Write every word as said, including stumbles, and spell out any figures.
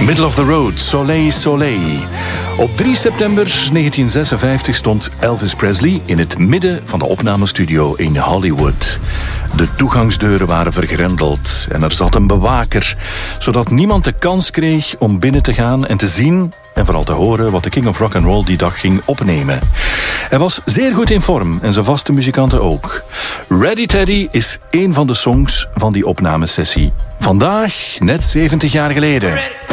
Middle of the Road, Soleil, Soleil. Op drie september negentien zesenvijftig stond Elvis Presley in het midden van de opnamestudio in Hollywood. De toegangsdeuren waren vergrendeld en er zat een bewaker, zodat niemand de kans kreeg om binnen te gaan en te zien en vooral te horen wat de King of Rock and Roll die dag ging opnemen. Hij was zeer goed in vorm en zijn vaste muzikanten ook. Ready Teddy is één van de songs van die opnamesessie. Vandaag, net zeventig jaar geleden.